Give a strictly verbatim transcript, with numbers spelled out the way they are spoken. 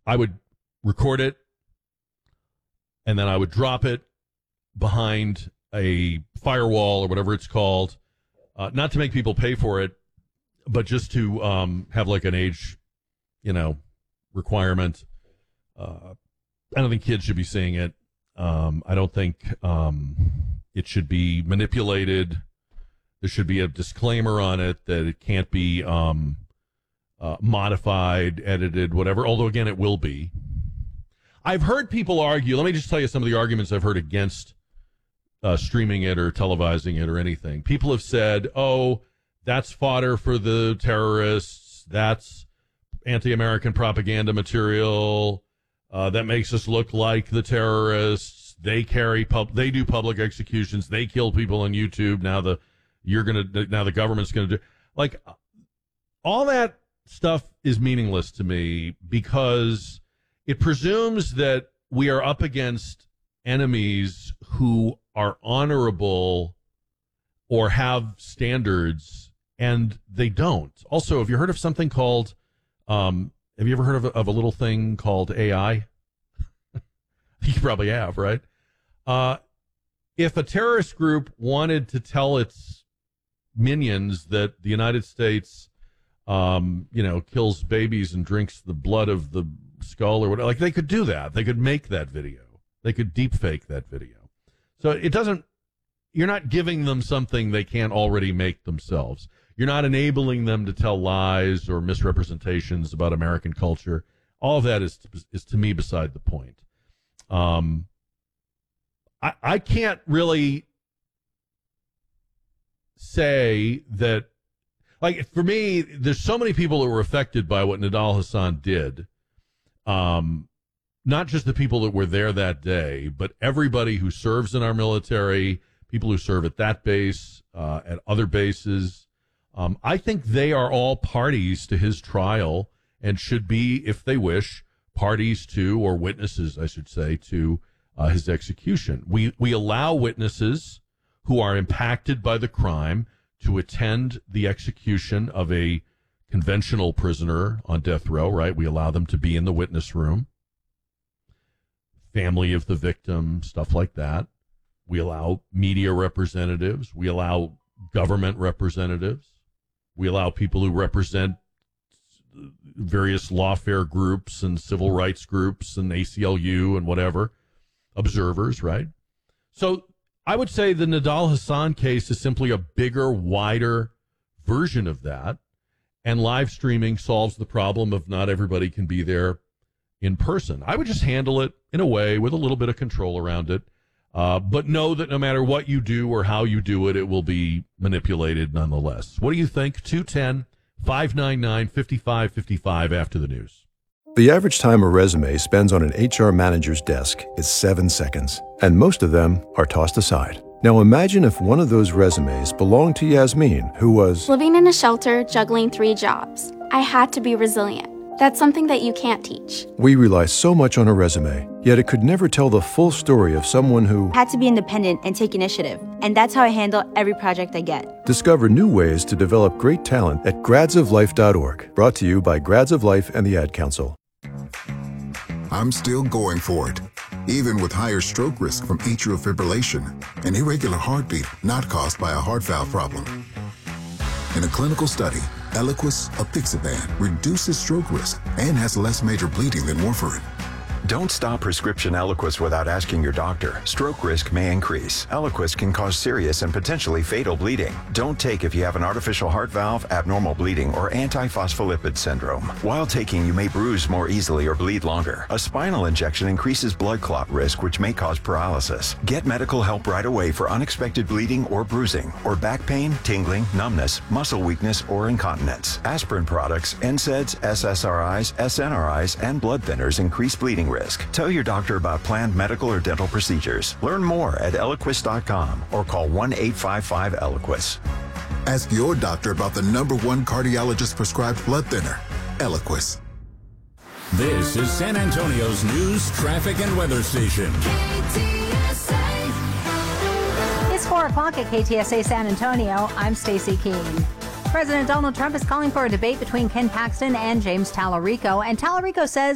I would record it, and then I would drop it behind a firewall or whatever it's called, uh, not to make people pay for it, but just to um, have like an age, you know, requirement. Uh, I don't think kids should be seeing it. Um, I don't think um, it should be manipulated. There should be a disclaimer on it that it can't be um, uh, modified, edited, whatever, although, again, it will be. I've heard people argue, let me just tell you some of the arguments I've heard against uh, streaming it or televising it or anything. People have said, oh, that's fodder for the terrorists, that's anti-American propaganda material, uh, that makes us look like the terrorists, they carry, pub- they do public executions, they kill people on YouTube, now the, you're gonna, now the government's gonna do, like, all that stuff is meaningless to me because it presumes that we are up against enemies who are honorable or have standards, and they don't. Also, have you heard of something called, um, have you ever heard of a, of a little thing called A I? You probably have, right? Uh, if a terrorist group wanted to tell its minions that the United States, um, you know, kills babies and drinks the blood of the skull or whatever, like they could do that. They could make that video. They could deep fake that video. So it doesn't, you're not giving them something they can't already make themselves. You're not enabling them to tell lies or misrepresentations about American culture. All of that is, is to me beside the point. Um, I, I can't really say that, like, for me, there's so many people that were affected by what Nidal Hasan did. Um, not just the people that were there that day, but everybody who serves in our military, people who serve at that base, uh, at other bases. Um, I think they are all parties to his trial and should be, if they wish, parties to, or witnesses, I should say, to uh, his execution. We we allow witnesses who are impacted by the crime to attend the execution of a conventional prisoner on death row, right? We allow them to be in the witness room. Family of the victim, stuff like that. We allow media representatives. We allow government representatives. We allow people who represent various lawfare groups and civil rights groups and A C L U and whatever, observers, right? So I would say the Nidal Hasan case is simply a bigger, wider version of that. And live streaming solves the problem of not everybody can be there in person. I would just handle it in a way with a little bit of control around it. Uh, but know that no matter what you do or how you do it, it will be manipulated nonetheless. What do you think? two one zero, five nine nine, five five five five after the news. The average time a resume spends on an H R manager's desk is seven seconds, and most of them are tossed aside. Now imagine if one of those resumes belonged to Yasmin, who was living in a shelter, juggling three jobs. I had to be resilient. That's something that you can't teach. We rely so much on a resume, yet it could never tell the full story of someone who had to be independent and take initiative. And that's how I handle every project I get. Discover new ways to develop great talent at grads of life dot org. Brought to you by Grads of Life and the Ad Council. I'm still going for it, even with higher stroke risk from atrial fibrillation, an irregular heartbeat not caused by a heart valve problem. In a clinical study, Eliquis apixaban reduces stroke risk and has less major bleeding than warfarin. Don't stop prescription Eliquis without asking your doctor. Stroke risk may increase. Eliquis can cause serious and potentially fatal bleeding. Don't take if you have an artificial heart valve, abnormal bleeding, or antiphospholipid syndrome. While taking, you may bruise more easily or bleed longer. A spinal injection increases blood clot risk, which may cause paralysis. Get medical help right away for unexpected bleeding or bruising, or back pain, tingling, numbness, muscle weakness, or incontinence. Aspirin products, N SAIDs, S S R Is, S N R Is, and blood thinners increase bleeding risk. Tell your doctor about planned medical or dental procedures. Learn more at Eliquis dot com or call one eight five five Eliquis. Ask your doctor about the number one cardiologist prescribed blood thinner, Eliquis. This is San Antonio's news, traffic, and weather station. K T S A. It's four o'clock at K T S A San Antonio. I'm Stacey Keene. President Donald Trump is calling for a debate between Ken Paxton and James Tallarico, and Tallarico says